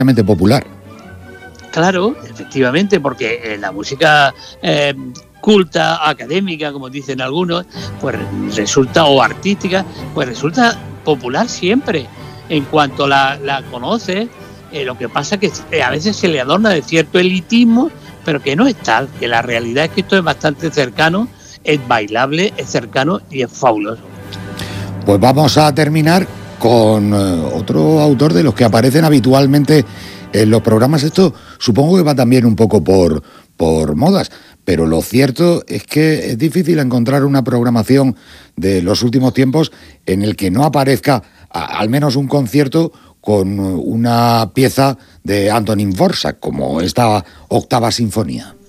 popular. Claro, efectivamente, porque la música culta, académica, como dicen algunos, pues resulta, o artística, pues resulta popular siempre. En cuanto la conoces, lo que pasa es que a veces se le adorna de cierto elitismo, pero que no es tal, que la realidad es que esto es bastante cercano, es bailable, es cercano y es fabuloso. Pues vamos a terminar con otro autor de los que aparecen habitualmente en los programas. Esto supongo que va también un poco por modas, pero lo cierto es que es difícil encontrar una programación de los últimos tiempos en el que no aparezca al menos un concierto con una pieza de Antonín Dvořák, como esta octava sinfonía.